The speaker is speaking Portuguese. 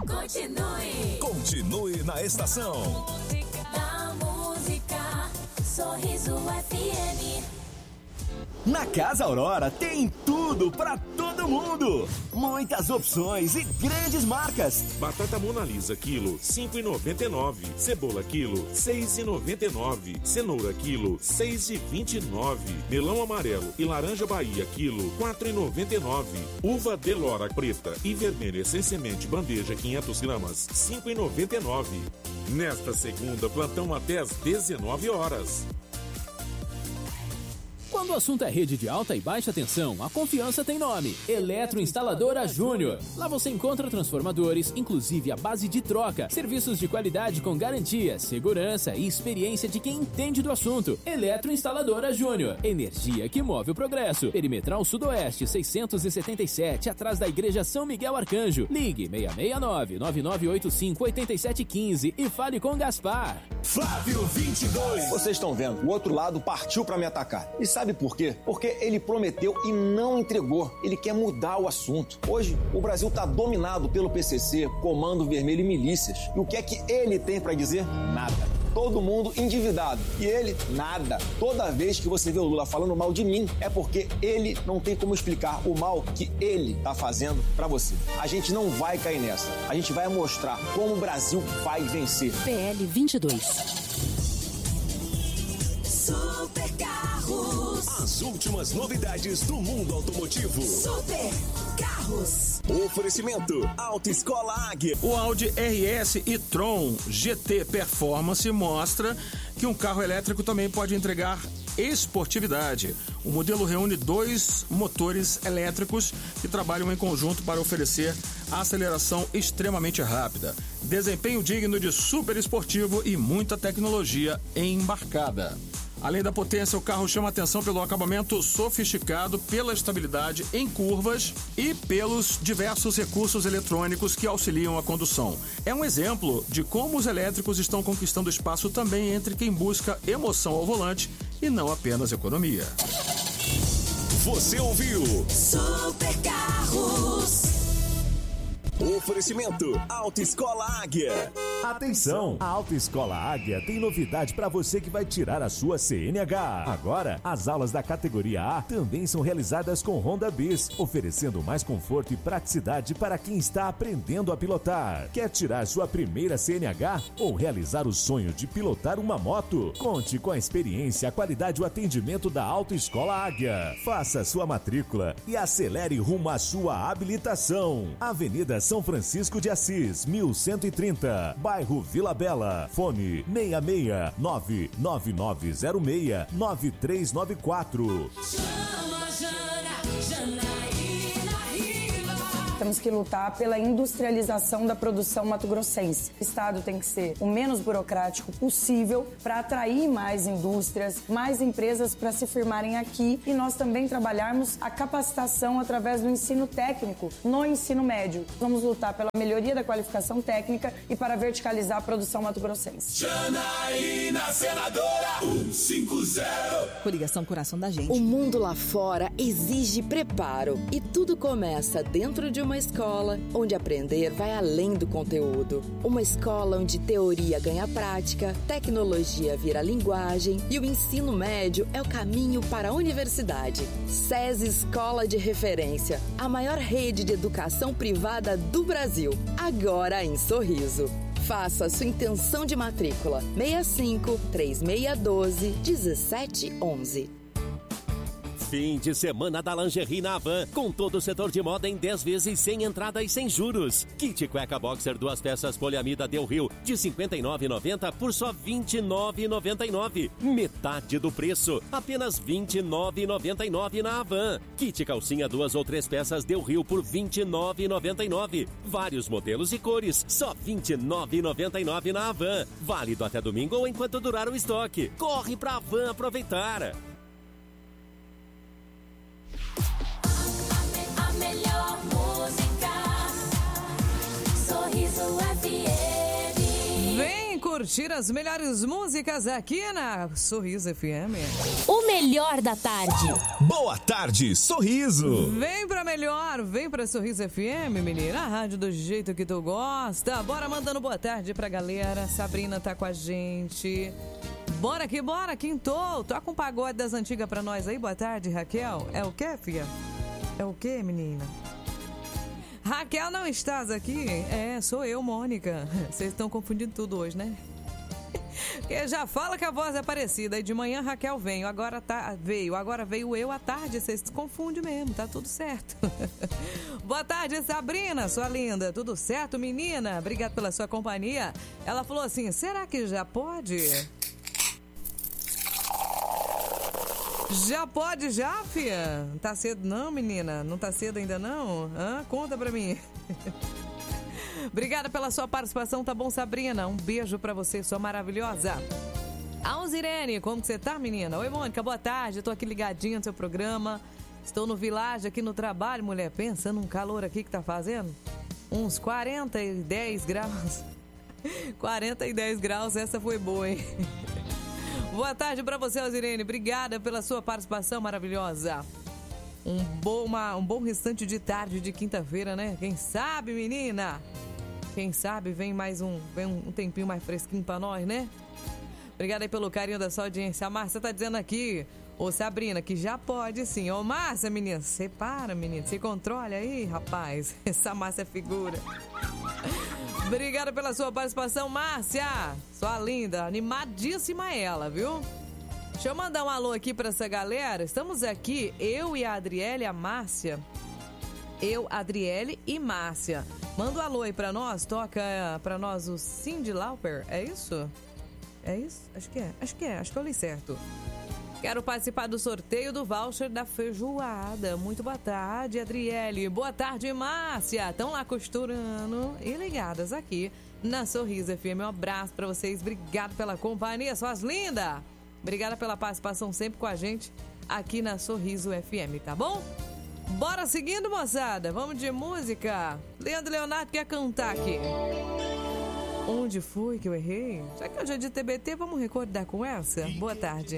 Continue na estação. Da música, Sorriso FM. Na Casa Aurora tem tudo pra todo mundo. Muitas opções e grandes marcas. Batata Mona Lisa quilo 5,99. Cebola quilo 6,99. Cenoura quilo 6,29. Melão amarelo e laranja Bahia quilo 4,99. Uva Delora preta e vermelha sem semente bandeja 500 gramas 5,99. Nesta segunda, plantão até às 19 horas. Quando o assunto é rede de alta e baixa tensão, a confiança tem nome: Eletroinstaladora Júnior. Lá você encontra transformadores, inclusive a base de troca, serviços de qualidade com garantia, segurança e experiência de quem entende do assunto. Eletroinstaladora Júnior. Energia que move o progresso. Perimetral Sudoeste 677, atrás da Igreja São Miguel Arcanjo. Ligue 669-9985-8715 e fale com Gaspar. Flávio 22. Vocês estão vendo, o outro lado partiu pra me atacar. E sabe por quê? Porque ele prometeu e não entregou. Ele quer mudar o assunto. Hoje, o Brasil está dominado pelo PCC, Comando Vermelho e milícias. E o que é que ele tem para dizer? Nada. Todo mundo endividado. E ele, nada. Toda vez que você vê o Lula falando mal de mim, é porque ele não tem como explicar o mal que ele tá fazendo pra você. A gente não vai cair nessa. A gente vai mostrar como o Brasil vai vencer. PL 22. Super Carros. As últimas novidades do mundo automotivo. Super Carros. Oferecimento Autoescola Águia. O Audi RS e-tron GT Performance mostra que um carro elétrico também pode entregar esportividade. O modelo reúne dois motores elétricos que trabalham em conjunto para oferecer aceleração extremamente rápida, desempenho digno de super esportivo e muita tecnologia embarcada. Além da potência, o carro chama atenção pelo acabamento sofisticado, pela estabilidade em curvas e pelos diversos recursos eletrônicos que auxiliam a condução. É um exemplo de como os elétricos estão conquistando espaço também entre quem busca emoção ao volante e não apenas economia. Você ouviu Super Carros. Oferecimento Autoescola Águia. Atenção! A Autoescola Águia tem novidade para você que vai tirar a sua CNH. Agora, as aulas da categoria A também são realizadas com Honda Bis, oferecendo mais conforto e praticidade para quem está aprendendo a pilotar. Quer tirar sua primeira CNH ou realizar o sonho de pilotar uma moto? Conte com a experiência, a qualidade e o atendimento da Autoescola Águia. Faça sua matrícula e acelere rumo à sua habilitação. Avenida São Francisco de Assis, 1130, bairro Vila Bela. Fone 669-9906-9394. Temos que lutar pela industrialização da produção mato-grossense. O Estado tem que ser o menos burocrático possível para atrair mais indústrias, mais empresas para se firmarem aqui e nós também trabalharmos a capacitação através do ensino técnico no ensino médio. Vamos lutar pela melhoria da qualificação técnica e para verticalizar a produção mato-grossense. Janaína, senadora 150. Coligação Coração da Gente. O mundo lá fora exige preparo e tudo começa dentro de uma escola onde aprender vai além do conteúdo. Uma escola onde teoria ganha prática, tecnologia vira linguagem e o ensino médio é o caminho para a universidade. SESI Escola de Referência, a maior rede de educação privada do Brasil, agora em Sorriso. Faça sua intenção de matrícula 65-3612-1711. Fim de semana da lingerie na Havan, com todo o setor de moda em 10 vezes sem entrada e sem juros. Kit cueca boxer 2 peças poliamida Del Rio de R$ 59,90 por só R$ 29,99. Metade do preço, apenas R$ 29,99 na Havan. Kit calcinha 2 ou 3 peças Del Rio por R$ 29,99. Vários modelos e cores, só R$ 29,99 na Havan. Válido até domingo ou enquanto durar o estoque. Corre pra Havan aproveitar. A melhor música, Sorriso FM. curtir as melhores músicas aqui na Sorriso FM. O melhor da tarde. Boa tarde, Sorriso. Vem pra melhor, vem pra Sorriso FM, menina. A rádio do jeito que tu gosta. Bora mandando boa tarde pra galera. Sabrina tá com a gente. Bora, quintou. Toca um pagode das antigas pra nós aí. Boa tarde, Raquel. É o quê, filha? É o quê, menina? Raquel, não estás aqui? É, sou eu, Mônica. Vocês estão confundindo tudo hoje, né? Porque já fala que a voz é parecida. E de manhã Raquel veio, agora veio eu à tarde. Vocês se confundem mesmo, tá tudo certo. Boa tarde, Sabrina, sua linda. Tudo certo, menina? Obrigada pela sua companhia. Ela falou assim, será que já pode? Já pode já, fia? Tá cedo não, menina? Não tá cedo ainda não? Conta pra mim. Obrigada pela sua participação, tá bom, Sabrina? Um beijo pra você, sua maravilhosa. Alzirene, como que você tá, menina? Oi, Mônica, boa tarde. Eu tô aqui ligadinha no seu programa. Estou no Village aqui no trabalho, mulher. Pensa num calor aqui que tá fazendo? Uns 40 e 10 graus. 40 e 10 graus, essa foi boa, hein? Boa tarde pra você, Alzirene. Obrigada pela sua participação maravilhosa. Um bom restante de tarde de quinta-feira, né? Quem sabe, menina? Quem sabe vem um tempinho mais fresquinho pra nós, né? Obrigada aí pelo carinho da sua audiência. A Márcia tá dizendo aqui, ô Sabrina, que já pode sim. Ô Márcia, menina, você para, menina. Você controla aí, rapaz. Essa Márcia é figura. Obrigada pela sua participação, Márcia. Sua linda, animadíssima ela, viu? Deixa eu mandar um alô aqui pra essa galera. Estamos aqui, eu e a Adriele e a Márcia. Eu, Adriele e Márcia. Manda um alô aí pra nós, toca pra nós o Cyndi Lauper, é isso? É isso? Acho que eu li certo. Quero participar do sorteio do voucher da feijoada. Muito boa tarde, Adriele. Boa tarde, Márcia. Estão lá costurando e ligadas aqui na Sorriso FM. Um abraço pra vocês. Obrigado pela companhia, suas lindas. Obrigada pela participação sempre com a gente aqui na Sorriso FM, tá bom? Bora seguindo, moçada. Vamos de música. Leandro Leonardo quer cantar aqui. Onde foi que eu errei? Já que hoje é de TBT, vamos recordar com essa? Boa tarde.